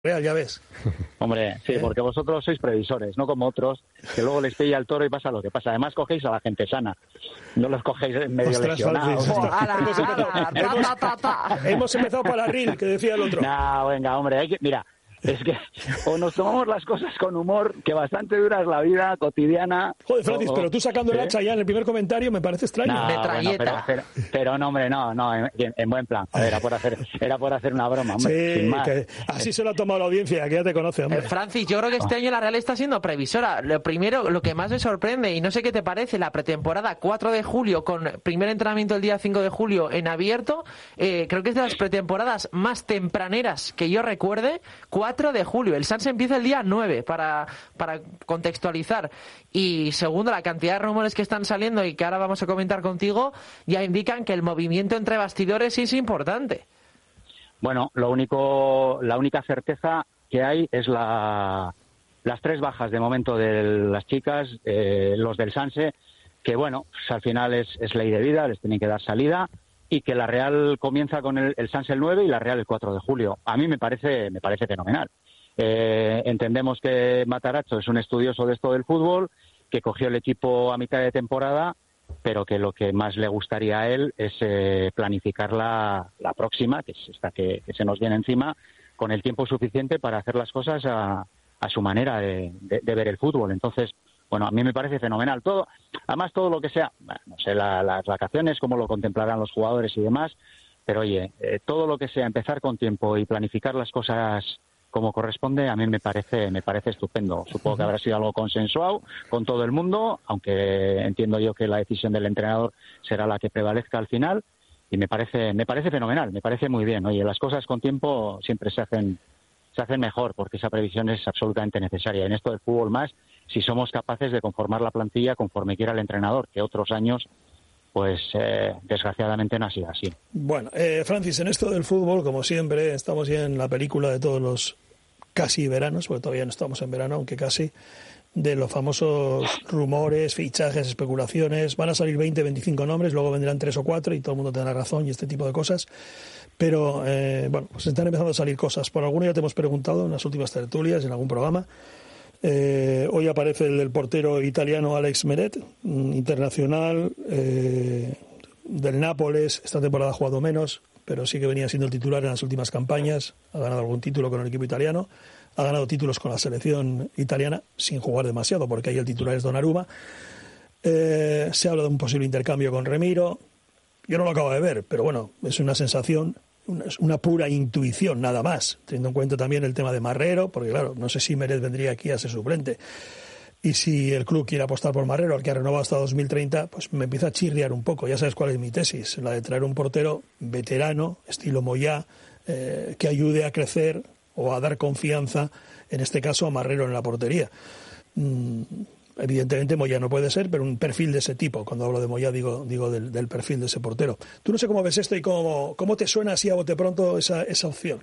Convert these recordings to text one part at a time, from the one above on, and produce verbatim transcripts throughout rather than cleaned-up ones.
Real, ya ves. Hombre, sí, ¿Eh? porque vosotros sois previsores, no como otros, que luego les pilla el toro y pasa lo que pasa. Además, cogéis a la gente sana, no los cogéis medio Ostras, lesionados. Francis, esto- ala, hemos, empezado, ala, ta, hemos- ta, ta, ta. hemos empezado para Ril, que decía el otro. No, venga, hombre, hay que, mira, es que o nos tomamos las cosas con humor, que bastante dura es la vida cotidiana. Joder, Francis, o- pero tú sacando el ¿eh? hacha ya en el primer comentario me parece extraño. No, Metralleta. bueno, pero, pero, pero no, hombre, no, no, en, en buen plan. Era por hacer, era por hacer una broma, hombre, Sí, sin más. que así se lo ha tomado la audiencia, que ya te conoce, hombre. Eh, Francis, yo creo que este año la Real está siendo previsora. Lo primero, lo que más me sorprende, y no sé qué te parece, la pretemporada cuatro de julio, con primer entrenamiento el día cinco de julio en abierto, eh, creo que es de las pretemporadas más tempraneras que yo recuerde, cuatro de julio. El Sanse empieza el día nueve, para, para contextualizar. Y segundo, la cantidad de rumores que están saliendo y que ahora vamos a comentar contigo, ya indican que el movimiento entre bastidores es importante. Bueno, lo único, la única certeza que hay es la, las tres bajas de momento de las chicas, eh, los del Sanse, que bueno, pues al final es, es ley de vida, les tienen que dar salida, y que la Real comienza con el, el Sanse el nueve y la Real el cuatro de julio. A mí me parece, me parece fenomenal. Eh, entendemos que Matarazzo es un estudioso de esto del fútbol, que cogió el equipo a mitad de temporada, pero que lo que más le gustaría a él es eh, planificar la, la próxima, que es esta que, que se nos viene encima, con el tiempo suficiente para hacer las cosas a, a su manera de, de, de ver el fútbol. Entonces, bueno, a mí me parece fenomenal todo. Además, todo lo que sea, bueno, no sé, la, las vacaciones, cómo lo contemplarán los jugadores y demás, pero oye, eh, todo lo que sea empezar con tiempo y planificar las cosas como corresponde, a mí me parece me parece estupendo. Supongo que habrá sido algo consensuado con todo el mundo, aunque entiendo yo que la decisión del entrenador será la que prevalezca al final, y me parece me parece fenomenal, me parece muy bien. Oye, las cosas con tiempo siempre se hacen se hacen mejor, porque esa previsión es absolutamente necesaria. En esto del fútbol más, si somos capaces de conformar la plantilla conforme quiera el entrenador, que otros años pues eh, desgraciadamente no ha sido así. Bueno, eh, Francis, en esto del fútbol, como siempre, estamos ya en la película de todos los casi veranos, porque todavía no estamos en verano, aunque casi, de los famosos rumores, fichajes, especulaciones. Van a salir veinte, veinticinco nombres, luego vendrán tres o cuatro y todo el mundo tendrá razón y este tipo de cosas. Pero, eh, bueno, pues están empezando a salir cosas. Por alguno ya te hemos preguntado en las últimas tertulias, en algún programa. Eh, hoy aparece el del portero italiano Alex Meret, internacional eh, del Nápoles. Esta temporada ha jugado menos, pero sí que venía siendo el titular en las últimas campañas. Ha ganado algún título con el equipo italiano, ha ganado títulos con la selección italiana sin jugar demasiado, porque ahí el titular es Donnarumma. Eh, se habla de un posible intercambio con Remiro. Yo no lo acabo de ver, pero bueno, es una sensación, una, una pura intuición, nada más, teniendo en cuenta también el tema de Marrero, porque claro, no sé si Meret vendría aquí a ser suplente. Y si el club quiere apostar por Marrero, al que ha renovado hasta dos mil treinta, pues me empieza a chirriar un poco. Ya sabes cuál es mi tesis, la de traer un portero veterano, estilo Moyá, eh, que ayude a crecer o a dar confianza, en este caso a Marrero en la portería. Mm, evidentemente Moyá no puede ser, pero un perfil de ese tipo. Cuando hablo de Moyá digo, digo del, del perfil de ese portero. Tú no sé cómo ves esto y cómo, cómo te suena así a bote pronto esa, esa opción.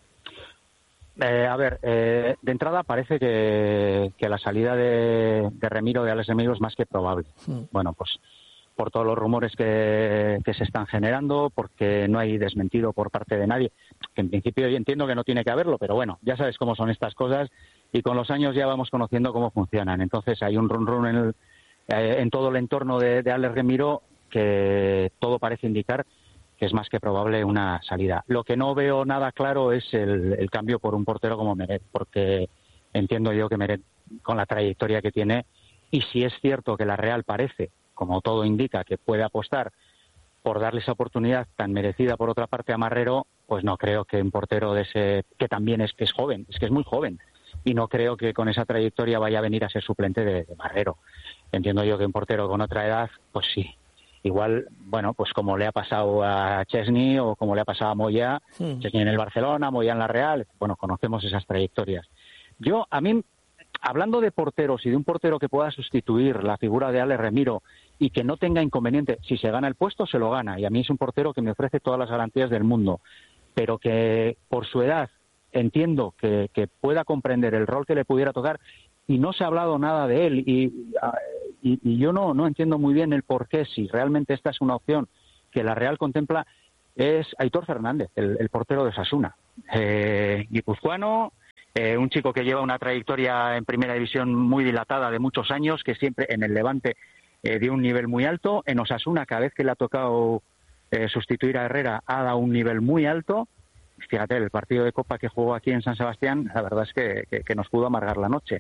Eh, a ver, eh, de entrada parece que, que la salida de, de Remiro, de Alex Remiro, es más que probable. Mm. Bueno, pues por todos los rumores que, que se están generando, porque no hay desmentido por parte de nadie, que en principio yo entiendo que no tiene que haberlo, pero bueno, ya sabes cómo son estas cosas y con los años ya vamos conociendo cómo funcionan. Entonces hay un run run en, el, eh, en todo el entorno de, de Alex Remiro que todo parece indicar que es más que probable una salida. Lo que no veo nada claro es el, el cambio por un portero como Meret, porque entiendo yo que Meret, con la trayectoria que tiene, y si es cierto que la Real parece, como todo indica, que puede apostar por darle esa oportunidad tan merecida por otra parte a Marrero, pues no creo que un portero de ese, que también es que es joven, es que es muy joven, y no creo que con esa trayectoria vaya a venir a ser suplente de, de Marrero. Entiendo yo que un portero con otra edad, pues sí, igual, bueno, pues como le ha pasado a Chesney o como le ha pasado a Moyá, sí. Chesney en el Barcelona, Moyá en la Real, bueno, conocemos esas trayectorias. Yo, a mí, hablando de porteros y de un portero que pueda sustituir la figura de Alex Remiro y que no tenga inconveniente, si se gana el puesto, se lo gana, y a mí es un portero que me ofrece todas las garantías del mundo, pero que por su edad entiendo que, que pueda comprender el rol que le pudiera tocar, y no se ha hablado nada de él, y, y, y yo no, no entiendo muy bien el por qué, si realmente esta es una opción que la Real contempla, es Aitor Fernández, el, el portero de Osasuna, eh, guipuzcoano, Eh, un chico que lleva una trayectoria en primera división muy dilatada de muchos años, que siempre en el Levante eh, dio un nivel muy alto. En Osasuna, cada vez que le ha tocado eh, sustituir a Herrera, ha dado un nivel muy alto. Fíjate, el partido de Copa que jugó aquí en San Sebastián, la verdad es que, que, que nos pudo amargar la noche.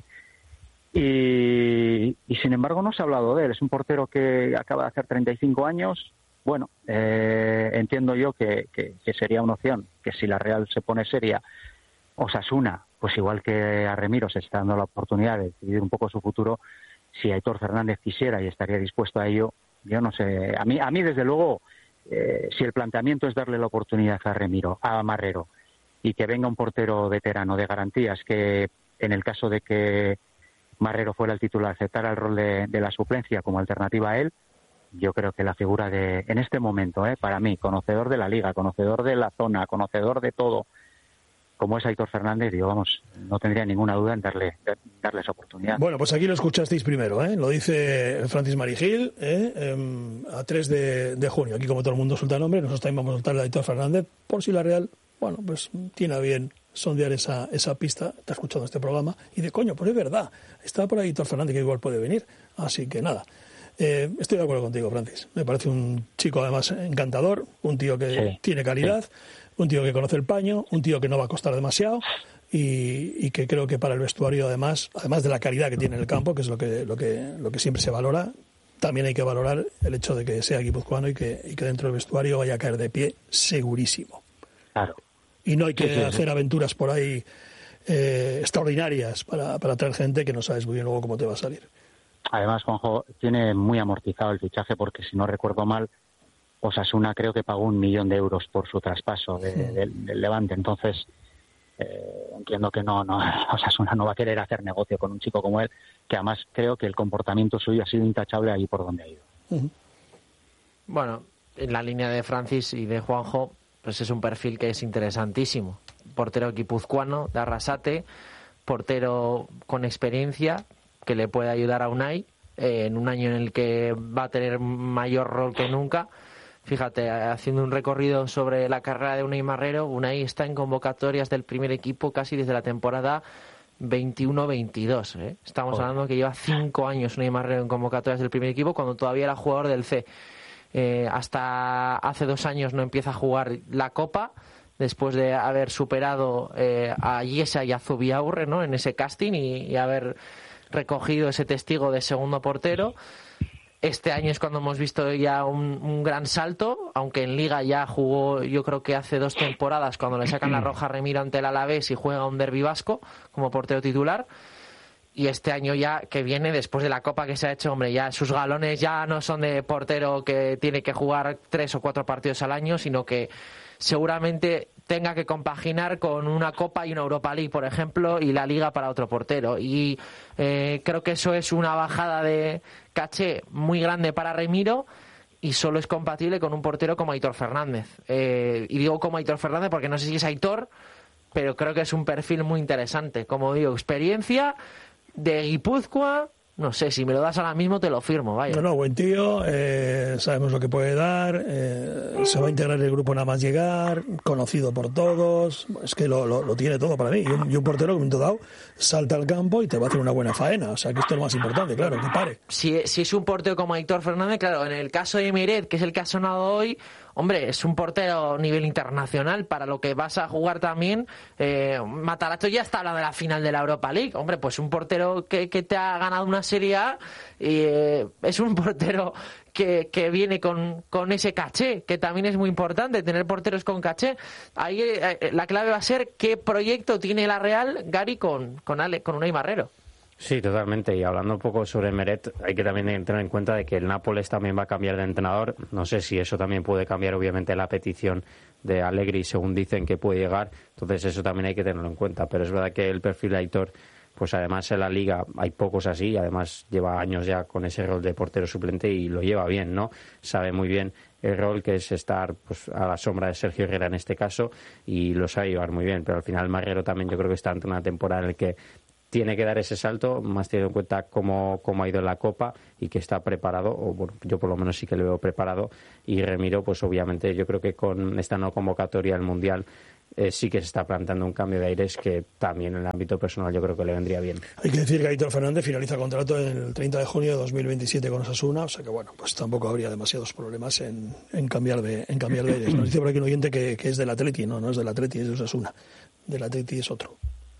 Y, y sin embargo no se ha hablado de él. Es un portero que acaba de hacer treinta y cinco años. Bueno, eh, entiendo yo que, que, que sería una opción, que si la Real se pone seria, Osasuna, pues igual que a Remiro se está dando la oportunidad de decidir un poco su futuro. Si Aitor Fernández quisiera y estaría dispuesto a ello, yo no sé. A mí, a mí desde luego, eh, si el planteamiento es darle la oportunidad a Remiro, a Marrero, y que venga un portero veterano de garantías, que en el caso de que Marrero fuera el titular, aceptara el rol de, de la suplencia como alternativa a él, yo creo que la figura de, en este momento, eh, para mí, conocedor de la liga, conocedor de la zona, conocedor de todo, como es Aitor Fernández, digo, vamos, no tendría ninguna duda en darle, darle esa oportunidad. Bueno, pues aquí lo escuchasteis primero, ¿eh? Lo dice Francis Marigil, ¿eh? Eh, a tres de junio. Aquí, como todo el mundo suelta nombre, nosotros también vamos a soltar a Aitor Fernández, por si la Real, bueno, pues tiene a bien sondear esa, esa pista, está escuchando este programa, y de coño, pues es verdad, está por ahí Aitor Fernández que igual puede venir, así que nada. Eh, estoy de acuerdo contigo, Francis. Me parece un chico además encantador, un tío que sí, tiene calidad, sí. un tío que conoce el paño, un tío que no va a costar demasiado y, y que creo que para el vestuario además, además de la calidad que tiene en el campo, que es lo que, lo que, lo que siempre se valora, también hay que valorar el hecho de que sea guipuzcoano y que, y que dentro del vestuario vaya a caer de pie segurísimo. Claro. Y no hay que sí, sí, hacer sí. aventuras por ahí eh, extraordinarias para, para traer gente que no sabes muy bien luego cómo te va a salir. Además, Juanjo, tiene muy amortizado el fichaje porque, si no recuerdo mal, Osasuna creo que pagó un millón de euros por su traspaso de, sí. de, del Levante. Entonces, eh, entiendo que no, no, Osasuna no va a querer hacer negocio con un chico como él, que además creo que el comportamiento suyo ha sido intachable ahí por donde ha ido. Uh-huh. Bueno, en la línea de Francis y de Juanjo, pues es un perfil que es interesantísimo. Portero guipuzcoano de Arrasate, portero con experiencia que le puede ayudar a Unai eh, en un año en el que va a tener mayor rol que nunca. Fíjate, haciendo un recorrido sobre la carrera de Unai Marrero, Unai está en convocatorias del primer equipo casi desde la temporada veintiuno veintidós. ¿eh? Estamos Joder. hablando que lleva cinco años Unai Marrero en convocatorias del primer equipo cuando todavía era jugador del C. Eh, hasta hace dos años no empieza a jugar la Copa, después de haber superado eh, a Yesa y a Zubiaurre, ¿no? en ese casting y, y haber recogido ese testigo de segundo portero. Este año es cuando hemos visto ya un, un gran salto, aunque en Liga ya jugó, yo creo que hace dos temporadas, cuando le sacan la roja a Remiro ante el Alavés y juega un derbi vasco como portero titular. Y este año ya que viene, después de la Copa que se ha hecho, hombre, ya sus galones ya no son de portero que tiene que jugar tres o cuatro partidos al año, sino que seguramente tenga que compaginar con una Copa y una Europa League, por ejemplo, y la Liga para otro portero. Y eh, creo que eso es una bajada de caché muy grande para Remiro y solo es compatible con un portero como Aitor Fernández. Eh, y digo como Aitor Fernández porque no sé si es Aitor, pero creo que es un perfil muy interesante. Como digo, experiencia de Guipúzcoa, no sé, si me lo das ahora mismo te lo firmo, vaya. No, no, buen tío, eh, sabemos lo que puede dar, eh, se va a integrar en el grupo nada más llegar, conocido por todos, es que lo, lo, lo tiene todo para mí. Y un, y un portero que en un momento dado salta al campo y te va a hacer una buena faena, o sea que esto es lo más importante, claro, que pare. Si, si es un portero como Aitor Fernández, claro, en el caso de Meret, que es el que ha sonado hoy, hombre, es un portero a nivel internacional para lo que vas a jugar también. Eh, Matarazzo ya está hablando de la final de la Europa League. Hombre, pues un portero que, que te ha ganado una Serie A y eh, es un portero que, que viene con, con ese caché, que también es muy importante, tener porteros con caché. Ahí eh, la clave va a ser qué proyecto tiene la Real, Gary, con, con, Ale, con Unai Marrero. Sí, totalmente. Y hablando un poco sobre Meret, hay que también tener en cuenta de que el Nápoles también va a cambiar de entrenador. No sé si eso también puede cambiar, obviamente, la petición de Allegri, según dicen que puede llegar. Entonces eso también hay que tenerlo en cuenta. Pero es verdad que el perfil de Aitor, pues además en la Liga hay pocos así. Además lleva años ya con ese rol de portero suplente y lo lleva bien, ¿no? Sabe muy bien el rol que es estar pues a la sombra de Sergio Herrera en este caso y lo sabe llevar muy bien. Pero al final Marrero también yo creo que está ante una temporada en la que tiene que dar ese salto, más teniendo en cuenta cómo, cómo ha ido en la Copa y que está preparado, o bueno, yo por lo menos sí que lo veo preparado. Y Remiro, pues obviamente yo creo que con esta no convocatoria al Mundial eh, sí que se está planteando un cambio de aires que también en el ámbito personal yo creo que le vendría bien. Hay que decir que Aitor Fernández finaliza contrato el treinta de junio de dos mil veintisiete con Osasuna, o sea que bueno, pues tampoco habría demasiados problemas en, en cambiar de en cambiar de aires. Nos dice por aquí un oyente que, que es del Atleti, no, no es del Atleti, es de Osasuna. Del Atleti es otro.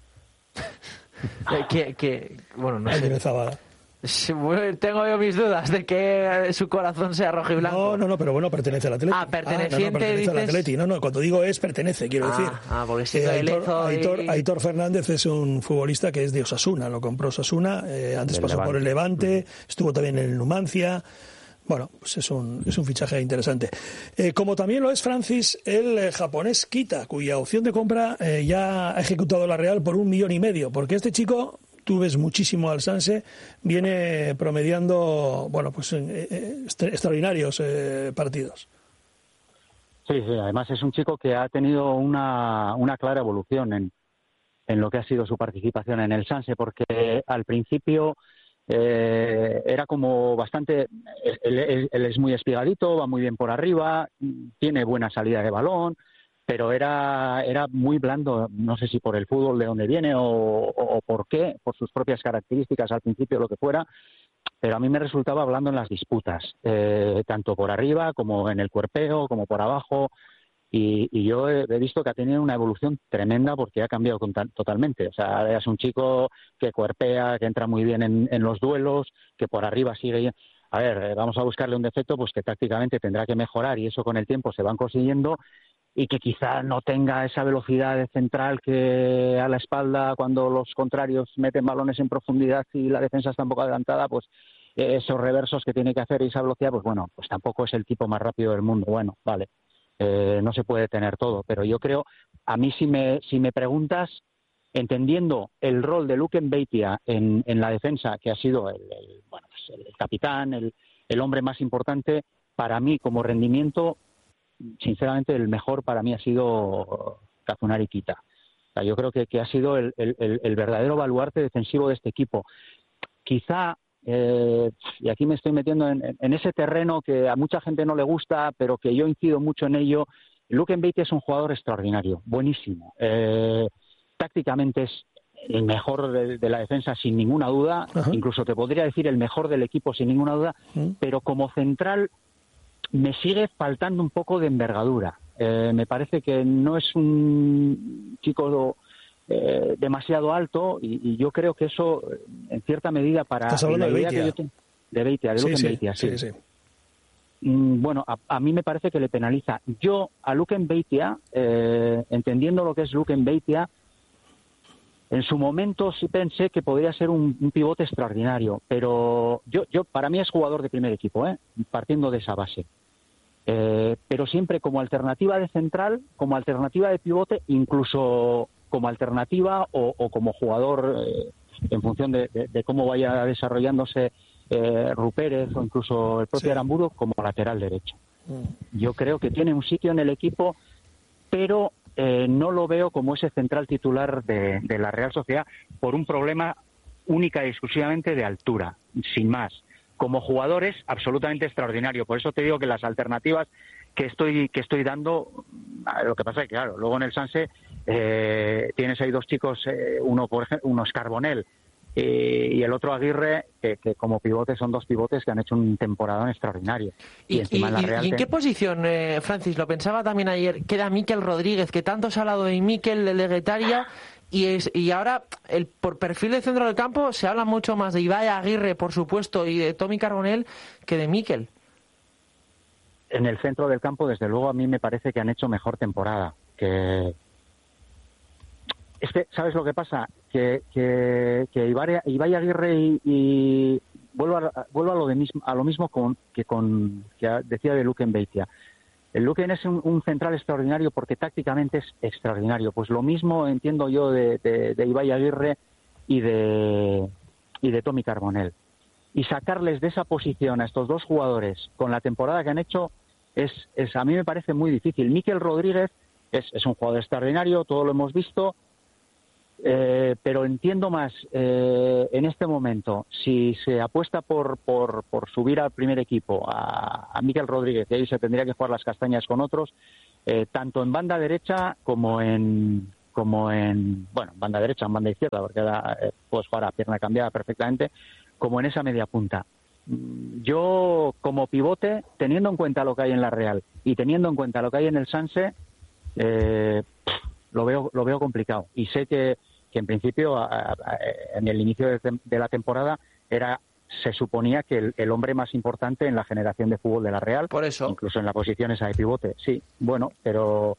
que, que, bueno, no sé. Sí, bueno, tengo yo mis dudas de que su corazón sea rojo y blanco. No, no, no, pero bueno, pertenece al Atleti. Ah, perteneciente, ah, no, no, pertenece dices... al Atleti. No, no, cuando digo es, pertenece, quiero ah, decir. Ah, porque sí, eh, Aitor, Lezo y... Aitor, Aitor Fernández es un futbolista que es de Osasuna, lo compró Osasuna, eh, antes pasó Levante. por el Levante, uh-huh. estuvo también en el Numancia. Bueno, pues es un, es un fichaje interesante. Eh, como también lo es, Francis, el eh, japonés Kita, cuya opción de compra eh, ya ha ejecutado la Real por un millón y medio, porque este chico... Tú ves muchísimo al Sanse, viene promediando, bueno, pues eh, extraordinarios eh, partidos. Sí, sí, además es un chico que ha tenido una, una clara evolución en, en lo que ha sido su participación en el Sanse, porque al principio eh, era como bastante, él, él, él es muy espigadito, va muy bien por arriba, tiene buena salida de balón, pero era era muy blando, no sé si por el fútbol de donde viene o, o, o por qué, por sus propias características al principio, lo que fuera, pero a mí me resultaba blando en las disputas, eh, tanto por arriba como en el cuerpeo, como por abajo, y, y yo he, he visto que ha tenido una evolución tremenda porque ha cambiado totalmente. O sea, es un chico que cuerpea, que entra muy bien en, en los duelos, que por arriba sigue... A ver, vamos a buscarle un defecto pues que tácticamente tendrá que mejorar y eso con el tiempo se van consiguiendo, y que quizá no tenga esa velocidad de central que a la espalda cuando los contrarios meten balones en profundidad y la defensa está un poco adelantada, pues eh, esos reversos que tiene que hacer y esa velocidad, pues bueno, pues tampoco es el tipo más rápido del mundo. Bueno, vale, eh, no se puede tener todo, pero yo creo, a mí si me, si me preguntas, entendiendo el rol de Luken Beitia en, en la defensa, que ha sido el, el, bueno, pues el capitán, el, el hombre más importante, para mí como rendimiento, sinceramente el mejor para mí ha sido Kazunari Kita. O sea, yo creo que, que ha sido el, el, el verdadero baluarte defensivo de este equipo. Quizá, eh, y aquí me estoy metiendo en, en ese terreno que a mucha gente no le gusta, pero que yo incido mucho en ello, Luken Beitia es un jugador extraordinario, buenísimo. Eh, tácticamente es el mejor de, de la defensa sin ninguna duda, Ajá. incluso te podría decir el mejor del equipo sin ninguna duda, ¿Mm? Pero como central me sigue faltando un poco de envergadura. Eh, me parece que no es un chico eh, demasiado alto y, y yo creo que eso, en cierta medida, para ¿Estás hablando la de idea Beitia? que yo tengo, de Beitia, de sí, Luken sí, Beitia, sí. sí, sí. Mm, bueno, a, a mí me parece que le penaliza. Yo a Luken Beitia, eh, entendiendo lo que es Luken Beitia, en su momento sí pensé que podría ser un, un pivote extraordinario, pero yo, yo para mí es jugador de primer equipo, ¿eh? partiendo de esa base. Eh, pero siempre como alternativa de central, como alternativa de pivote, incluso como alternativa o, o como jugador eh, en función de, de, de cómo vaya desarrollándose eh, Rupérez o incluso el propio sí. Aramburu, como lateral derecho. Mm. Yo creo que tiene un sitio en el equipo, pero eh, no lo veo como ese central titular de, de la Real Sociedad por un problema única y exclusivamente de altura, sin más. Como jugador es absolutamente extraordinario. Por eso te digo que las alternativas que estoy que estoy dando, lo que pasa es que, claro, luego en el Sanse eh, tienes ahí dos chicos, eh, uno por ejemplo, uno es Carbonell eh, y el otro Aguirre, que, que como pivotes son dos pivotes que han hecho un temporadón extraordinario. ¿Y, y, encima y, en, la Real ¿y en te... qué posición, eh, Francis? Lo pensaba también ayer, queda Mikel Rodríguez, que tanto se ha hablado de Mikel, de Leguetaria. Y, es, y ahora, el, por perfil de centro del campo, se habla mucho más de Ibai Aguirre, por supuesto, y de Tommy Carbonell que de Mikel. En el centro del campo, desde luego, a mí me parece que han hecho mejor temporada. Que es que, ¿sabes lo que pasa? Que, que, que Ibai, Ibai Aguirre y, y vuelvo, a, vuelvo a, lo de mismo, a lo mismo con, que, con, que decía de Luken Beitia. El Luken es un, un central extraordinario porque tácticamente es extraordinario. Pues lo mismo entiendo yo de, de, de Ibai Aguirre y de, y de Tommy Carbonell. Y sacarles de esa posición a estos dos jugadores con la temporada que han hecho es, es a mí me parece muy difícil. Mikel Rodríguez es, es un jugador extraordinario, todo lo hemos visto. Eh, pero entiendo más eh, en este momento si se apuesta por, por, por subir al primer equipo a, a Mikel Rodríguez, y ahí se tendría que jugar las castañas con otros, eh, tanto en banda derecha como en como en bueno banda derecha, en banda izquierda, porque ahora eh, puedes jugar a pierna cambiada perfectamente, como en esa media punta. Yo, como pivote, teniendo en cuenta lo que hay en la Real y teniendo en cuenta lo que hay en el Sanse, eh, lo veo lo veo complicado. Y sé que, que en principio, a, a, en el inicio de, de la temporada, era se suponía que el, el hombre más importante en la generación de fútbol de la Real, por eso, incluso en la posición esa de pivote. Sí, bueno, pero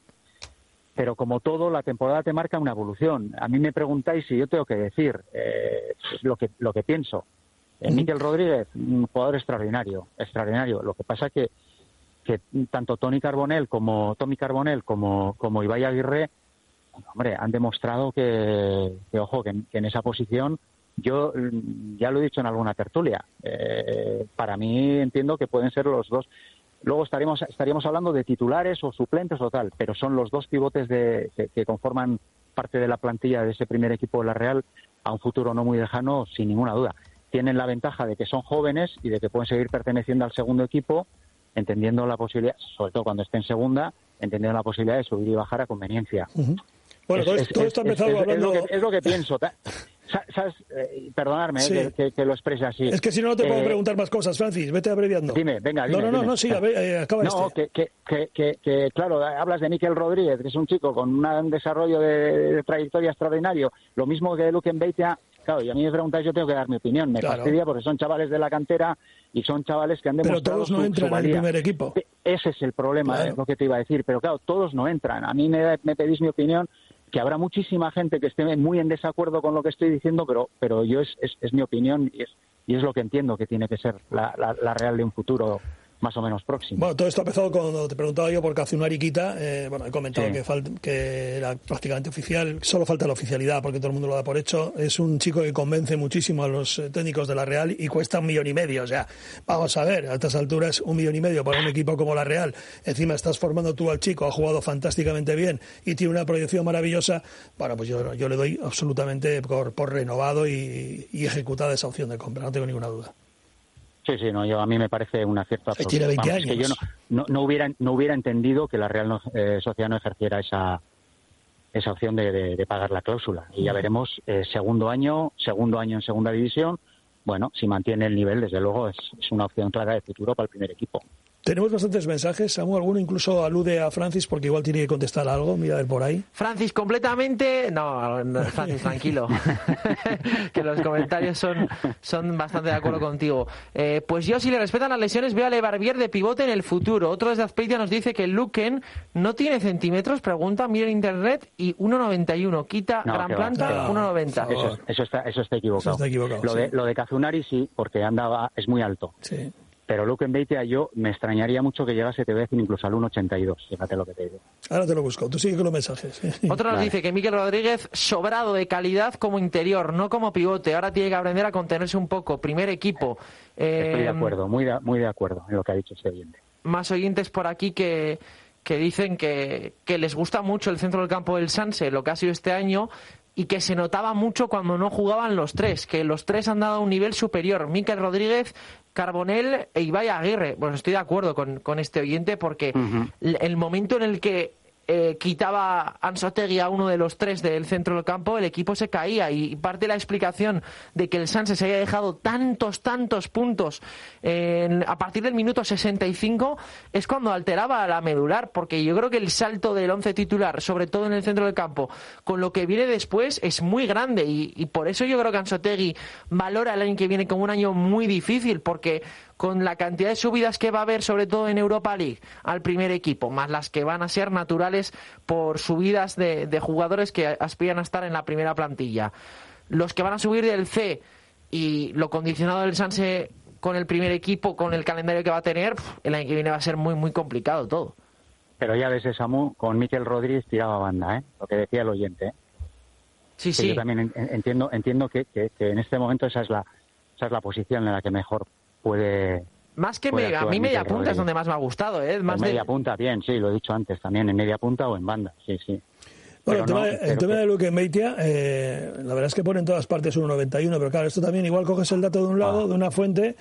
pero como todo, la temporada te marca una evolución. A mí me preguntáis si yo tengo que decir eh, lo que lo que pienso. Eh, Mikel Rodríguez, un jugador extraordinario, extraordinario. Lo que pasa que que tanto Toni Carbonell como Tommy Carbonell como como Ibai Aguirre, hombre, han demostrado que, que ojo, que, que en esa posición, yo ya lo he dicho en alguna tertulia, eh, para mí entiendo que pueden ser los dos. Luego estaríamos estaríamos hablando de titulares o suplentes o tal, pero son los dos pivotes de, que, que conforman parte de la plantilla de ese primer equipo de la Real a un futuro no muy lejano, sin ninguna duda. Tienen la ventaja de que son jóvenes y de que pueden seguir perteneciendo al segundo equipo, entendiendo la posibilidad, sobre todo cuando esté en segunda, entendiendo la posibilidad de subir y bajar a conveniencia. Uh-huh. Bueno, es, todo, es, todo esto ha empezado es, hablando... Es lo que, es lo que pienso. ¿Sabes? Eh, perdonadme sí. eh, que, que lo exprese así. Es que si no, no te puedo eh, preguntar más cosas, Francis. Vete abreviando. Dime, venga, dime. No, no, no, dime. no sí, a ver, eh, acaba no, este. que, que, que, que, claro, hablas de Mikel Rodríguez, que es un chico con un desarrollo de, de trayectoria extraordinario. Lo mismo que Luke Mbeitia. Claro, y a mí me preguntáis, yo tengo que dar mi opinión. Me claro. fastidia porque son chavales de la cantera y son chavales que han demostrado Pero todos no su, entran su en el primer equipo. Ese es el problema, claro. Es lo que te iba a decir. Pero claro, todos no entran. A mí me, me pedís mi opinión, que habrá muchísima gente que esté muy en desacuerdo con lo que estoy diciendo, pero pero yo es, es, es mi opinión y es, y es lo que entiendo que tiene que ser la, la, la Real de un futuro más o menos próximo. Bueno, todo esto ha empezado cuando te preguntaba yo por Kazunari Kita. Eh, bueno, he comentado sí. que, fal- que era prácticamente oficial. Solo falta la oficialidad porque todo el mundo lo da por hecho. Es un chico que convence muchísimo a los técnicos de la Real y cuesta un millón y medio. O sea, vamos a ver, a estas alturas un millón y medio para un equipo como la Real. Encima estás formando tú al chico, ha jugado fantásticamente bien y tiene una proyección maravillosa. Bueno, pues yo, yo le doy absolutamente por, por renovado y, y ejecutada esa opción de compra. No tengo ninguna duda. Sí, sí, no, yo a mí me parece un acierto absoluto. Tiene veinte Vamos, años. Que yo no, no, no hubiera no hubiera entendido que la Real no, eh, Sociedad no ejerciera esa esa opción de, de, de pagar la cláusula. Y ya veremos eh, segundo año, segundo año en segunda división. Bueno, si mantiene el nivel, desde luego es, es una opción clara de futuro para el primer equipo. Tenemos bastantes mensajes, Samu, alguno incluso alude a Francis porque igual tiene que contestar algo, mira a ver por ahí. Francis, completamente... No, no Francis, tranquilo, que los comentarios son, son bastante de acuerdo contigo. Eh, pues yo, si le respetan las lesiones, veo a Le Barbier de pivote en el futuro. Otro desde Azpeitia nos dice que Luken no tiene centímetros, pregunta, mira en internet, y uno noventa y uno, quita no, gran va, planta, uno noventa. Eso, eso, está, eso está equivocado. Eso está equivocado lo, sí. de, lo de Kazunari sí, porque andaba es muy alto. Sí. Pero Luke Mbeitia, yo me extrañaría mucho que llegase, te voy a decir, incluso al uno ochenta y dos. Fíjate lo que te digo. Ahora te lo busco. Tú sigue con los mensajes. Otro nos vale. dice que Mikel Rodríguez, sobrado de calidad como interior, no como pivote. Ahora tiene que aprender a contenerse un poco. Primer equipo. Eh, Estoy de acuerdo, muy de, muy de acuerdo en lo que ha dicho ese oyente. Más oyentes por aquí que, que dicen que, que les gusta mucho el centro del campo del Sanse, lo que ha sido este año, y que se notaba mucho cuando no jugaban los tres, que los tres han dado un nivel superior. Mikel Rodríguez, Carbonell e Ibai Aguirre. Pues estoy de acuerdo con, con este oyente porque uh-huh. el momento en el que eh, quitaba Anzoátegui a uno de los tres del centro del campo, el equipo se caía, y parte de la explicación de que el Sanse se haya dejado tantos, tantos puntos eh, a partir del minuto sesenta y cinco es cuando alteraba la medular, porque yo creo que el salto del once titular, sobre todo en el centro del campo, con lo que viene después es muy grande, y, y por eso yo creo que Anzoátegui valora el año que viene como un año muy difícil, porque con la cantidad de subidas que va a haber, sobre todo en Europa League, al primer equipo, más las que van a ser naturales por subidas de, de jugadores que aspiran a estar en la primera plantilla. Los que van a subir del C y lo condicionado del Sanse con el primer equipo, con el calendario que va a tener, el año que viene va a ser muy, muy complicado todo. Pero ya ves, Samu, con Mikel Rodríguez tiraba banda, ¿eh? Lo que decía el oyente, ¿eh? Sí, que sí. Yo también entiendo, entiendo que, que, que en este momento esa es la, esa es la posición en la que mejor puede... Más que media, a mí media punta Rodríguez. Es donde más me ha gustado, ¿eh? Más en media de... punta, bien, sí, lo he dicho antes también, en media punta o en banda, sí, sí. Bueno, el tema, no, de, el tema que... de Luque Mbeitia, eh, la verdad es que pone en todas partes uno noventa y uno, pero claro, esto también igual coges el dato de un lado, ah. de una fuente,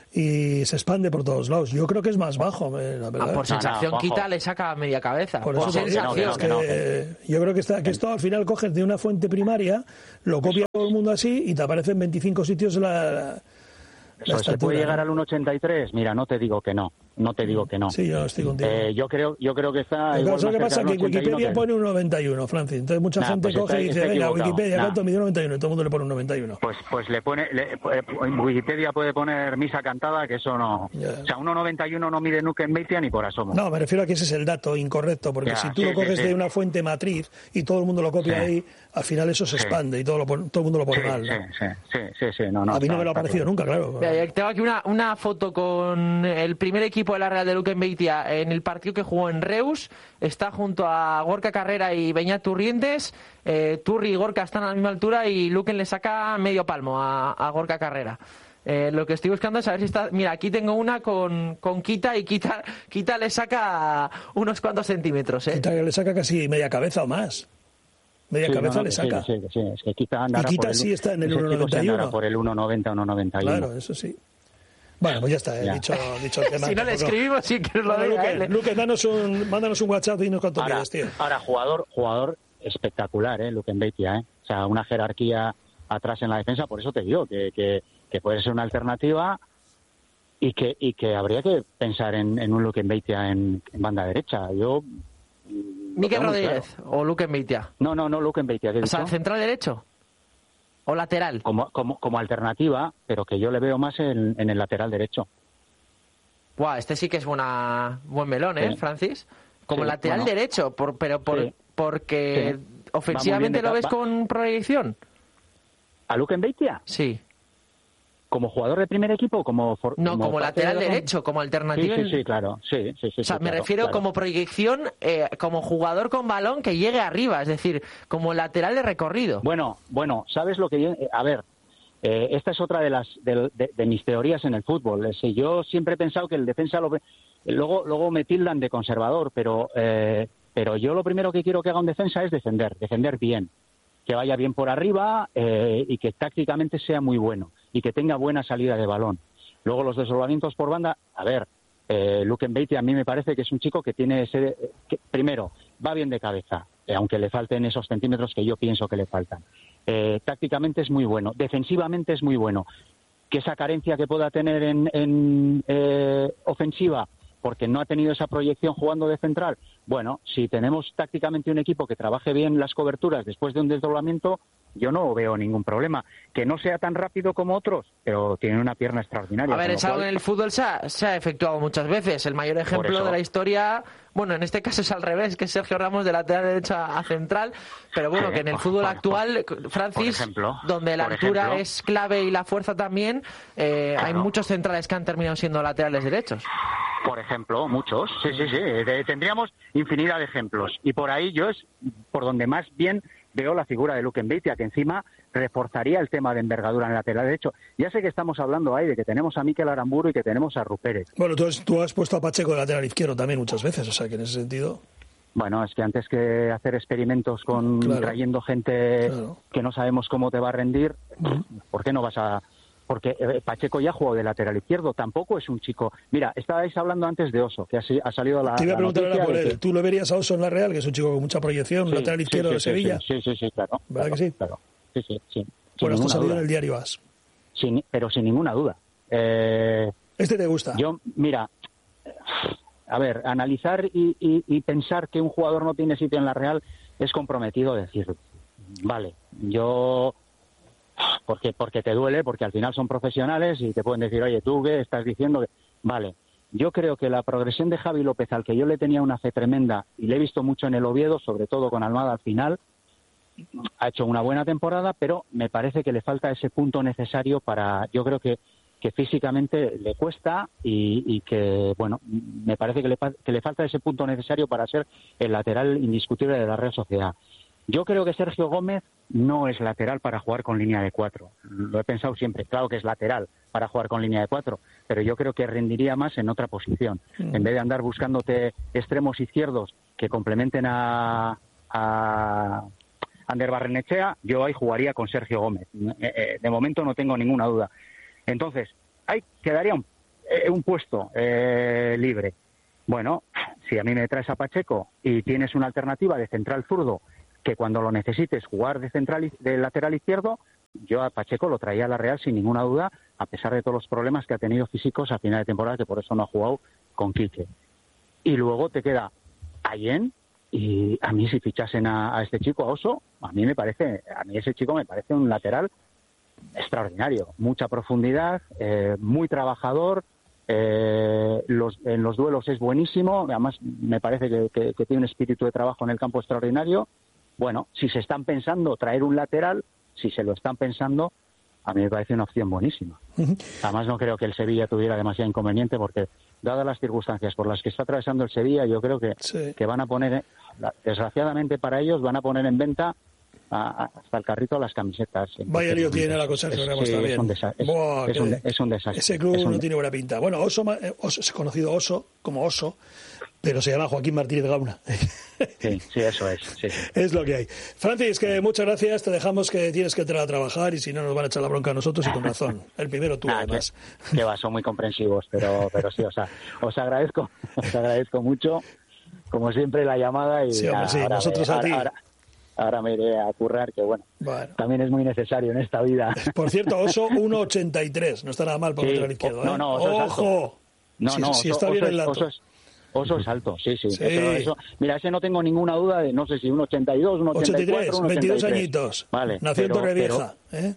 y se expande por todos lados. Yo creo que es más bajo, eh, la verdad. Ah, por sensación, no, no, quita, le saca media cabeza. Por eso por sensación, que no, que no, que, que no. Yo creo que, está, que esto al final coges de una fuente primaria, lo copia todo el mundo así y te aparece en veinticinco sitios la... la Eso, ¿se puede llegar al uno ochenta y tres? Mira, no te digo que no, no te digo que no. Sí, yo estoy contigo. Eh, yo creo, yo creo que está. Lo que pasa es que Wikipedia que... pone un noventa y uno, Francis. Entonces mucha nah, gente pues coge está, y dice, venga, Wikipedia, nah. ¿cuánto mide noventa y uno? Y todo el mundo le pone un noventa y uno. Pues, pues le pone, le, Wikipedia puede poner misa cantada, que eso no. Yeah. O sea, uno noventa y uno no mide Luque Mbeitia ni por asomo. No, me refiero a que ese es el dato incorrecto, porque yeah, si tú sí, lo coges sí, de sí. una fuente matriz y todo el mundo lo copia sí. ahí, al final eso se expande sí. y todo, lo, todo el mundo lo pone sí, mal. ¿no? Sí, sí, sí, sí, no, no. A mí no me lo ha parecido nunca, claro. Tengo aquí una una foto con el primer equipo de la Real de Luque Mbeitia en el partido que jugó en Reus. Está junto a Gorka Carrera y Beñat Turrientes. Eh, Turri y Gorka están a la misma altura y Luque le saca medio palmo a, a Gorka Carrera. Eh, lo que estoy buscando es saber si está... Mira, aquí tengo una con, con Kita y Kita, Kita le saca unos cuantos centímetros. ¿eh? Kita le saca casi media cabeza o más. Media sí, cabeza no, no, le saca. Sí, sí, sí. Es que Kita y Kita sí el, está en el uno noventa y uno. Por el uno noventa, uno noventa y uno. Claro, eso sí. Bueno, pues ya está, he dicho, dicho el tema. Si no le escribimos, sí que lo diga él. Luque, danos un, mándanos un WhatsApp y dinos cuánto ahora, pides, tío. Ahora, jugador jugador espectacular, ¿eh? Luque Mbeitia, ¿eh? O sea, una jerarquía atrás en la defensa, por eso te digo que, que, que puede ser una alternativa y que y que habría que pensar en, en un Luque Mbeitia en, en banda derecha. Yo... Mikel Rodríguez claro. o Luque Mbeitia. No, no, no, Luque Mbeitia. O sea, central derecho. ¿O lateral? Como, como, como alternativa, pero que yo le veo más en, en el lateral derecho. Buah, este sí que es buena, buen melón, ¿eh, sí. Francis? Como sí, lateral bueno. derecho, por, pero por, sí. porque sí. ofensivamente lo ves va. con proyección. ¿A Luque Mbeitia? Sí. ¿Como jugador de primer equipo? Como for, no, como, como lateral de derecho, como alternativa. Sí, sí, sí, claro. Sí, sí, sí, o sea, sí, me claro, refiero claro. como proyección, eh, como jugador con balón que llegue arriba, es decir, como lateral de recorrido. Bueno, bueno, ¿sabes lo que yo...? A ver, eh, esta es otra de las de, de, de mis teorías en el fútbol. Es decir, yo siempre he pensado que el defensa... Lo, luego, luego me tildan de conservador, pero, eh, pero yo lo primero que quiero que haga un defensa es defender, defender bien. Que vaya bien por arriba eh, y que tácticamente sea muy bueno y que tenga buena salida de balón. Luego los desdoblamientos por banda, a ver, eh, Luque Mbeitia a mí me parece que es un chico que tiene ese, que, primero, va bien de cabeza, eh, aunque le falten esos centímetros que yo pienso que le faltan. Eh, tácticamente es muy bueno, defensivamente es muy bueno. Que esa carencia que pueda tener en, en eh, ofensiva, porque no ha tenido esa proyección jugando de central. Bueno, si tenemos tácticamente un equipo que trabaje bien las coberturas después de un desdoblamiento, yo no veo ningún problema. Que no sea tan rápido como otros, pero tiene una pierna extraordinaria. A ver, es algo cual... en el fútbol se ha, se ha efectuado muchas veces. El mayor ejemplo de la historia, bueno, en este caso es al revés, que es Sergio Ramos de lateral derecho a central, pero bueno, sí, que en el fútbol por, actual, por, Francis, por ejemplo, donde la altura ejemplo, es clave y la fuerza también, eh, claro. hay muchos centrales que han terminado siendo laterales derechos. Por ejemplo, muchos, sí, sí, sí. Tendríamos infinidad de ejemplos. Y por ahí yo es por donde más bien veo la figura de Luque Mbeitia, que encima reforzaría el tema de envergadura en el lateral derecho. Ya sé que estamos hablando ahí de que tenemos a Mikel Aramburu y que tenemos a Rupérez. Bueno, tú has, tú has puesto a Pacheco de lateral izquierdo también muchas veces, o sea que en ese sentido... Bueno, es que antes que hacer experimentos con claro. trayendo gente claro. que no sabemos cómo te va a rendir, uh-huh. ¿por qué no vas a...? Porque Pacheco ya jugó de lateral izquierdo, tampoco es un chico... Mira, estabais hablando antes de Oso, que ha salido a la Te iba a preguntar ahora por él, que... ¿tú lo verías a Oso en la Real, que es un chico con mucha proyección, sí, lateral izquierdo sí, sí, de Sevilla? Sí, sí, sí, claro. ¿Verdad claro, que sí? Claro, sí, sí, sí. Bueno, esto salió en el diario As. Sin, pero sin ninguna duda. Eh, ¿Este te gusta? Yo, mira, a ver, analizar y, y, y pensar que un jugador no tiene sitio en la Real es comprometido decirlo. Vale, yo... Porque, porque te duele, porque al final son profesionales y te pueden decir, oye, tú qué estás diciendo. Vale, yo creo que la progresión de Javi López, al que yo le tenía una fe tremenda y le he visto mucho en el Oviedo, sobre todo con Almada al final, ha hecho una buena temporada, pero me parece que le falta ese punto necesario para, yo creo que, que físicamente le cuesta y, y que, bueno, me parece que le, que le falta ese punto necesario para ser el lateral indiscutible de la Real Sociedad. Yo creo que Sergio Gómez no es lateral para jugar con línea de cuatro. Lo he pensado siempre. Claro que es lateral para jugar con línea de cuatro, pero yo creo que rendiría más en otra posición. Mm. En vez de andar buscándote extremos izquierdos que complementen a, a Ander Barrenechea, yo ahí jugaría con Sergio Gómez. Eh, eh, de momento no tengo ninguna duda. Entonces, ahí quedaría un, eh, un puesto eh, libre. Bueno, si a mí me traes a Pacheco y tienes una alternativa de central zurdo, que cuando lo necesites jugar de central de lateral izquierdo, yo a Pacheco lo traía a la Real sin ninguna duda, a pesar de todos los problemas que ha tenido físicos a final de temporada, que por eso no ha jugado con Quique. Y luego te queda Allen, y a mí si fichasen a, a este chico, a Oso, a mí me parece, a mí ese chico me parece un lateral extraordinario, mucha profundidad, eh, muy trabajador, eh, los, en los duelos es buenísimo, además me parece que, que, que tiene un espíritu de trabajo en el campo extraordinario. Bueno, si se están pensando traer un lateral, si se lo están pensando, a mí me parece una opción buenísima. Uh-huh. Además no creo que el Sevilla tuviera demasiado inconveniente, porque dadas las circunstancias por las que está atravesando el Sevilla, yo creo que, sí. que van a poner, desgraciadamente para ellos, van a poner en venta a, a, hasta el carrito las camisetas. Vaya lío tiene la cosa, que sí, también. Es un, desa- es, Buah, es, un, es un desastre. Ese club un... no tiene buena pinta. Bueno, Oso, Oso es conocido Oso como Oso, pero se llama Joaquín Martínez Gauna. Sí, sí, eso es. Sí, sí. Es lo que hay. Francis, que muchas gracias. Te dejamos, que tienes que entrar a trabajar y si no nos van a echar la bronca a nosotros, y con razón. El primero tú, nah, además. Que, que va, son muy comprensivos, pero, pero sí, o sea, os agradezco, os agradezco mucho, como siempre, la llamada. Y sí, hombre, sí, ahora nosotros me, a ti. Ahora, ahora me iré a currar, que bueno, bueno, también es muy necesario en esta vida. Por cierto, Oso uno ochenta y tres, no está nada mal por el sí, izquierdo. ¿eh? No, no, Oso ¡ojo! No, si, no, si Oso, está bien Oso el dato. Oso es, Oso es alto, sí, sí. sí. Eso, eso, mira, ese no tengo ninguna duda de, no sé si un ochenta y dos, un ochenta y cuatro, un ochenta y tres. veintidós añitos. Vale. Nació en Torrevieja. ¿eh?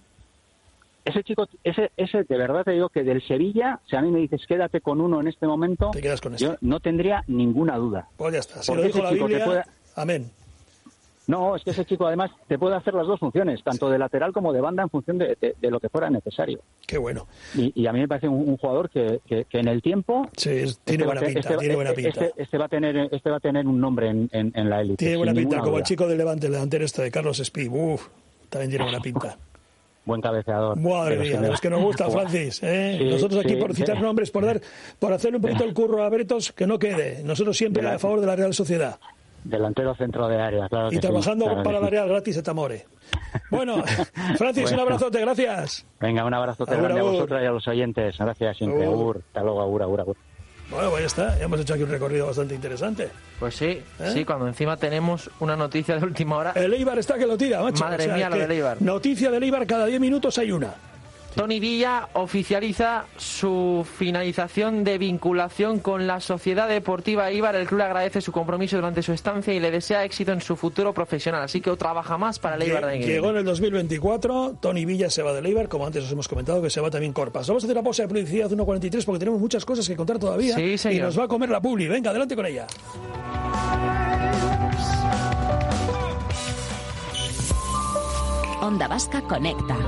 Ese chico, ese, ese, de verdad te digo que del Sevilla, si a mí me dices quédate con uno en este momento, te quedas con este. Yo no tendría ninguna duda. Pues ya está, si lo dijo la Biblia, puede... amén. No, es que ese chico además te puede hacer las dos funciones, tanto de lateral como de banda, en función de, de, de lo que fuera necesario. Qué bueno. Y, y a mí me parece un, un jugador que, que, que en el tiempo... Sí, es, tiene, este buena pinta, este, tiene buena pinta. Este, este, va a tener, este va a tener un nombre en, en, en la élite. Tiene buena pinta, como duda. El chico del Levante, el delantero este de Carlos Espí. Uf, también tiene buena pinta. Buen cabeceador. Madre mía, de los que nos gusta, Francis. ¿eh? Sí, Nosotros aquí, sí, por citar sí. nombres, por dar, por hacerle un poquito el curro a Bretos, que no quede. Nosotros siempre la, a favor de la Real Sociedad. Delantero centro de área, claro. Y que trabajando sí, claro para la Real gratis de Tamore. Bueno, Francis, bueno. un abrazote, gracias. Venga, un abrazote agur, grande agur. a vosotros y a los oyentes. Gracias siempre. Agur. Hasta luego, agur, agur, agur. Bueno, pues ya está. Ya hemos hecho aquí un recorrido bastante interesante. Pues sí, ¿Eh? sí, cuando encima tenemos una noticia de última hora. El Eibar está que lo tira, macho. Madre o sea, mía, lo del Eibar. Noticia del Eibar, cada diez minutos hay una. Tony Villa oficializa su finalización de vinculación con la Sociedad Deportiva Eibar. El club le agradece su compromiso durante su estancia y le desea éxito en su futuro profesional. Así que otra baja más para el Eibar de Guinea. Llegó en el dos mil veinticuatro, Tony Villa se va del Eibar, como antes os hemos comentado, que se va también Corpas. Vamos a hacer una pausa de publicidad uno cuarenta y tres porque tenemos muchas cosas que contar todavía. Sí, señor. Y nos va a comer la publi. Venga, adelante con ella. Onda Vasca Conecta.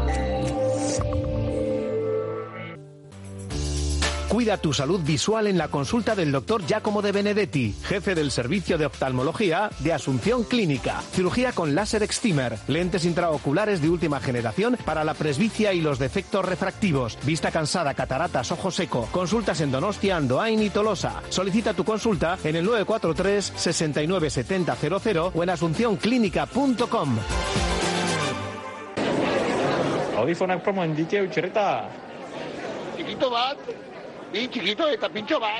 Cuida tu salud visual en la consulta del doctor Giacomo De Benedetti, jefe del servicio de oftalmología de Asunción Clínica. Cirugía con láser excimer, lentes intraoculares de última generación para la presbicia y los defectos refractivos, vista cansada, cataratas, ojo seco. Consultas en Donostia, Andoain y Tolosa. Solicita tu consulta en el nueve cuatro tres, seis nueve siete cero cero cero o en asunción clínica punto com. Audífonak promo indique utxerreta. Chiquito bat, bi chiquito eta pintxo bat.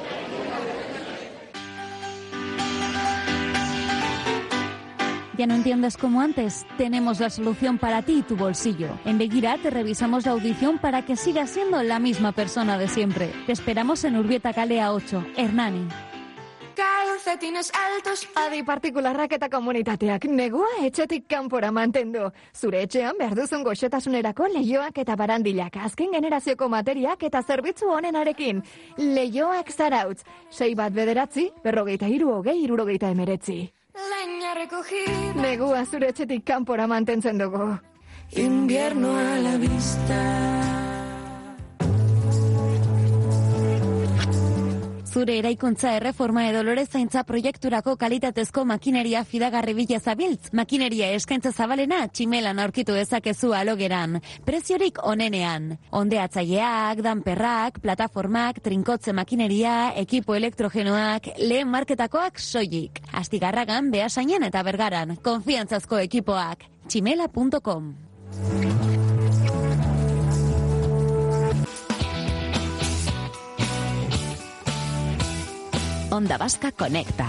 ¿Ya no entiendes como antes? Tenemos la solución para ti y tu bolsillo. En Beguira te revisamos la audición para que sigas siendo la misma persona de siempre. Te esperamos en Urbieta Kalea ocho, Hernani. Calcetines altos. Adi partikularrak eta komunitateak negua etxetik kanpora mantendu. Zure etxean behar duzun goxotasunerako leioak eta barandilak, azken generazioko materiak eta zerbitzu honenarekin. Leioak Zarautz. Sei bat bederatzi, berrogeita hiru hogei hirurogeita emeretzi. Negua zure etxetik kanpora mantentzen dugu. Invierno a la vista. Zure eraikuntza erreforma edo lorezaintza proiekturako kalitatezko makineria fidagarri bila zabiltz. Makineria eskaintza zabalena tximelan aurkitu dezakezu alogeran. Preziorik onenean. Ondeatzaileak, danperrak, plataformak, trinkotze makineria, ekipo elektrogenoak, lehen marketakoak soilik. Astigarragan, Beasainen eta Bergaran. Konfiantzazko ekipoak. tximela punto com. Onda Vasca Conecta.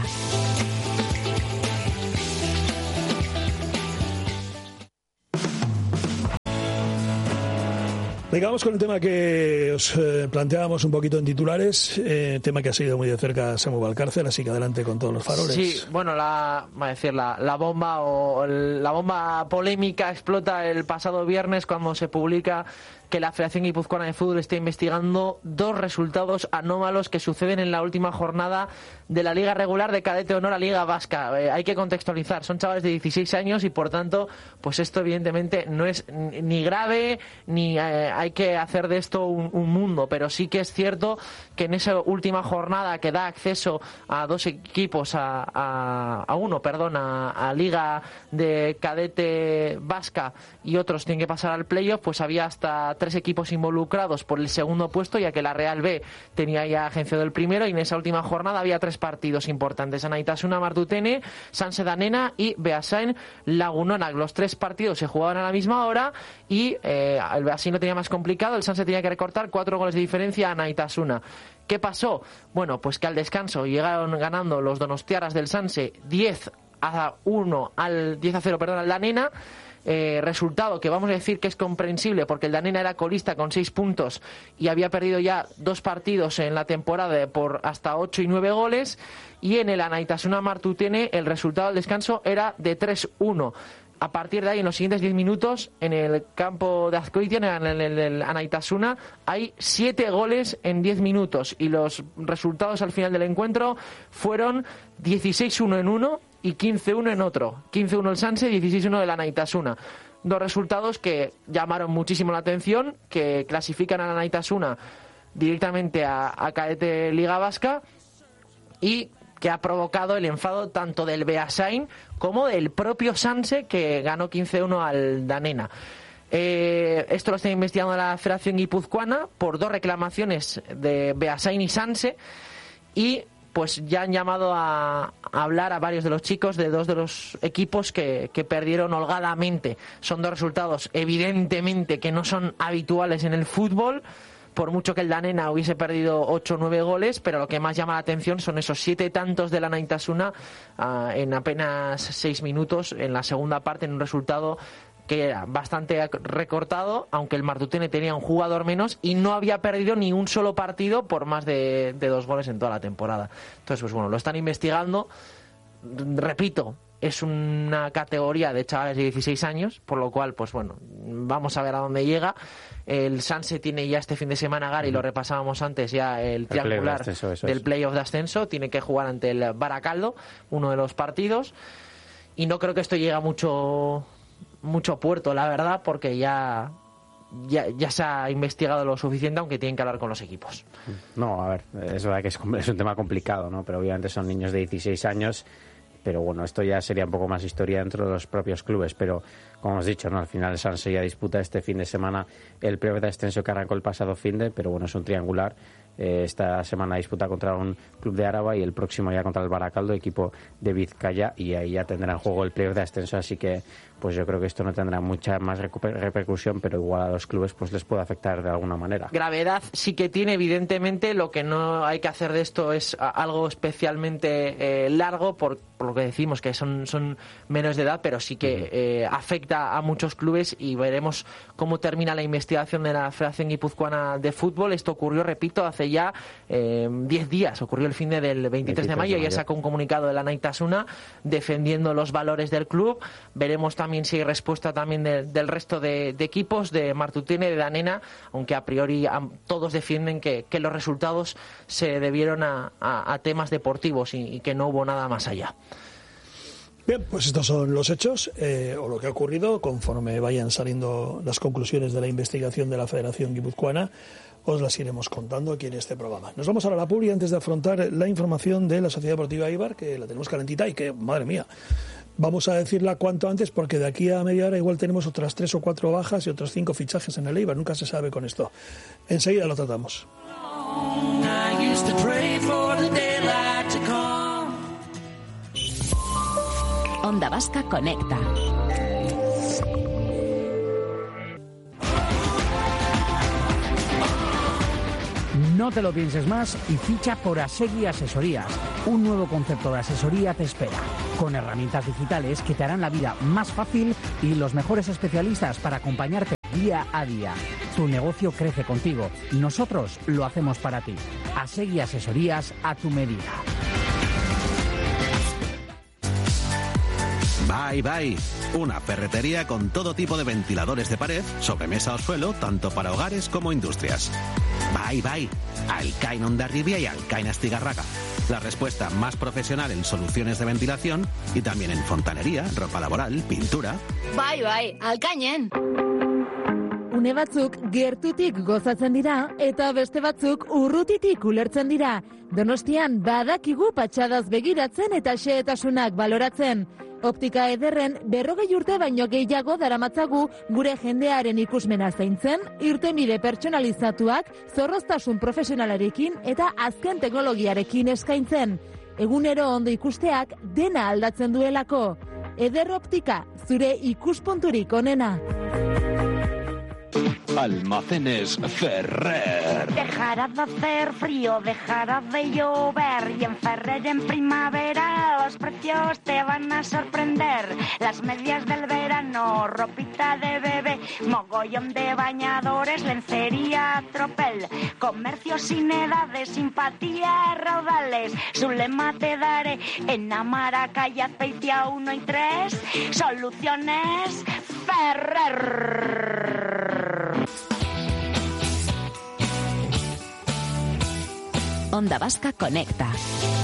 Venga, vamos con el tema que os eh, planteábamos un poquito en titulares, eh, tema que ha seguido muy de cerca Samu Valcárcel, así que adelante con todos los faroles. Sí, bueno, la, va a decir, la, la bomba o el, la bomba polémica explota el pasado viernes cuando se publica que la Federación Guipuzcoana de Fútbol está investigando dos resultados anómalos que suceden en la última jornada de la Liga Regular de Cadete Honor a Liga Vasca. Eh, hay que contextualizar, son chavales de dieciséis años y por tanto, pues esto evidentemente no es ni grave ni eh, hay que hacer de esto un, un mundo, pero sí que es cierto que en esa última jornada que da acceso a dos equipos, a, a, a uno, perdón, a, a Liga de Cadete Vasca y otros tienen que pasar al playoff, pues había hasta tres equipos involucrados por el segundo puesto, ya que la Real B tenía ya agencia del primero, y en esa última jornada había tres partidos importantes: Anaitasuna Martutene, Sanse Danena y Beasain Lagunona. Los tres partidos se jugaban a la misma hora y eh, el Beasain lo tenía más complicado, el Sanse tenía que recortar cuatro goles de diferencia a Anaitasuna. ¿Qué pasó? Bueno, pues que al descanso llegaron ganando los donostiarras del Sanse diez a uno al diez a cero, perdón, al Danena. Eh, resultado que vamos a decir que es comprensible porque el Danena era colista con seis puntos y había perdido ya dos partidos en la temporada por hasta ocho y nueve goles, y en el Anaitasuna Martutene el resultado del descanso era de tres uno. A partir de ahí, en los siguientes diez minutos, en el campo de Azcoitia, en el, el, el Anaitasuna, hay siete goles en diez minutos y los resultados al final del encuentro fueron dieciséis uno en uno y quince uno en otro. quince uno el Sanse, dieciséis uno del Anaitasuna. Dos resultados que llamaron muchísimo la atención, que clasifican a Anaitasuna directamente a, a Cadete Liga Vasca y que ha provocado el enfado tanto del Beasain como del propio Sanse, que ganó quince uno al Danena. Eh, esto lo está investigando la Federación Guipuzcoana por dos reclamaciones de Beasain y Sanse, y pues ya han llamado a, a hablar a varios de los chicos de dos de los equipos que, que perdieron holgadamente. Son dos resultados evidentemente que no son habituales en el fútbol, por mucho que el Danena hubiese perdido ocho o nueve goles, pero lo que más llama la atención son esos siete tantos de la Anaitasuna uh, en apenas seis minutos en la segunda parte, en un resultado que era bastante recortado, aunque el Martutene tenía un jugador menos y no había perdido ni un solo partido por más de, de dos goles en toda la temporada. Entonces, pues bueno, lo están investigando. Repito, es una categoría de chavales de dieciséis años, por lo cual, pues bueno, vamos a ver a dónde llega. El Sanse tiene ya este fin de semana, Gary, lo repasábamos antes, ya el triangular el play del playoff de ascenso. Tiene que jugar ante el Baracaldo, uno de los partidos, y no creo que esto llegue a mucho mucho puerto, la verdad, porque ya, ya ya se ha investigado lo suficiente, aunque tienen que hablar con los equipos. No, a ver, es verdad que es, es un tema complicado, ¿no? Pero obviamente son niños de dieciséis años, pero bueno, esto ya sería un poco más historia dentro de los propios clubes, pero como hemos dicho, ¿no? Al final el Sanse ya disputa este fin de semana el playoff de ascenso que arrancó el pasado fin de, pero bueno, es un triangular. Eh, esta semana disputa contra un club de Áraba y el próximo ya contra el Baracaldo, equipo de Vizcaya, y ahí ya tendrá en juego el playoff de ascenso, así que pues yo creo que esto no tendrá mucha más repercusión, pero igual a los clubes pues les puede afectar de alguna manera. Gravedad sí que tiene, evidentemente. Lo que no hay que hacer de esto es algo especialmente eh, largo, por, por lo que decimos que son, son menores de edad, pero sí que eh, afecta a muchos clubes, y veremos cómo termina la investigación de la Federación Guipuzcoana de Fútbol. Esto ocurrió, repito, hace ya diez eh, días, ocurrió el fin de del veintitrés de mayo, ya sacó un comunicado de la Anaitasuna defendiendo los valores del club. Veremos también También si hay respuesta también de, del resto de, de equipos, de Martutene, de Danena, aunque a priori a, todos defienden que, que los resultados se debieron a, a, a temas deportivos y, y que no hubo nada más allá. Bien, pues estos son los hechos, eh, o lo que ha ocurrido, conforme vayan saliendo las conclusiones de la investigación de la Federación Guipuzcoana, os las iremos contando aquí en este programa. Nos vamos ahora a la publi antes de afrontar la información de la Sociedad Deportiva Eibar, que la tenemos calentita y que, madre mía, vamos a decirla cuanto antes, porque de aquí a media hora igual tenemos otras tres o cuatro bajas y otros cinco fichajes en el Eibar, nunca se sabe con esto. Enseguida lo tratamos. Onda Vasca Conecta. No te lo pienses más y ficha por Asegui Asesorías. Un nuevo concepto de asesoría te espera, con herramientas digitales que te harán la vida más fácil y los mejores especialistas para acompañarte día a día. Tu negocio crece contigo. Nosotros lo hacemos para ti. Asegui Asesorías a tu medida. Bye Bye, una ferretería con todo tipo de ventiladores de pared, sobremesa o suelo, tanto para hogares como industrias. Bye Bye, Alcain Hondarribia y Alcain Astigarraga. La respuesta más profesional en soluciones de ventilación y también en fontanería, ropa laboral, pintura. Bye Bye, Alcainen. Une batzuk gertutik gozatzen dira eta beste batzuk urrutitik ulertzen dira. Donostian badakigu patxadaz begiratzen eta xehetasunak baloratzen. Optika ederren berrogei urte baino gehiago daramatzagu gure jendearen ikusmena zaintzen, irtenbide pertsonalizatuak, zorroztasun profesionalarekin eta azken teknologiarekin eskaintzen. Egunero ondo ikusteak dena aldatzen duelako. Eder Optika, zure ikuspunturik onena. Almacenes Ferrer. Dejará de hacer frío, dejará de llover y en Ferrer en primavera los precios te van a sorprender. Las medias del verano, ropita de bebé, mogollón de bañadores, lencería, tropel, comercio sin edades, simpatía, raudales. Su lema te daré en Amaraca y Azpeitia uno y tres. Soluciones Ferrer. Onda Vasca Conecta.